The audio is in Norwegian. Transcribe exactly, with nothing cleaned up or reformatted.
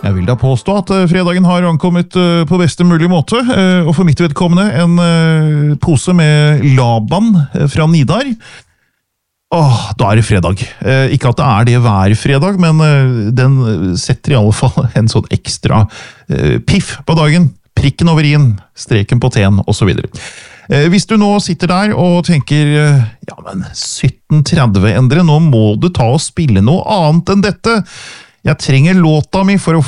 Jeg vil da påstå at fredagen har ankommet på beste mulig måte, og for mitt vedkommende en pose med Laban fra Nidar. Åh, da er det fredag. Ikke at det er det hver fredag, men den setter i alle fall en sånn ekstra piff på dagen. Prikken over i-en, streken på t-en, og så videre. Hvis du nå sitter der og tenker, ja, men sytten tretti, Endre, nå må du ta og spille noe annet enn dette. Jeg trenger låta mi for å